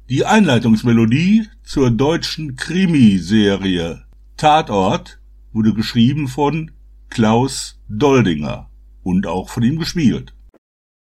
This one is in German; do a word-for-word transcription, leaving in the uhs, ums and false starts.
Die Einleitungsmelodie zur deutschen Krimiserie Tatort wurde geschrieben von Klaus Doldinger und auch von ihm gespielt.